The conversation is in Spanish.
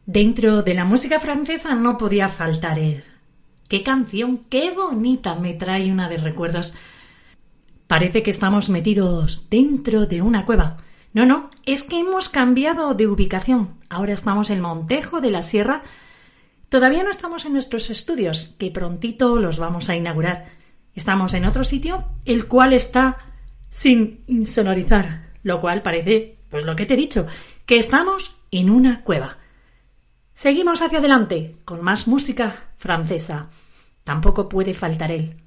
Dentro de la música francesa no podía faltar él. ¡Qué canción! ¡Qué bonita! Me trae una de recuerdos. Parece que estamos metidos dentro de una cueva. No, es que hemos cambiado de ubicación. Ahora estamos en Montejo de la Sierra. Todavía no estamos en nuestros estudios, que prontito los vamos a inaugurar. Estamos en otro sitio, el cual está sin insonorizar, lo cual parece, pues lo que te he dicho, que estamos en una cueva. Seguimos hacia adelante con más música francesa. Tampoco puede faltar él.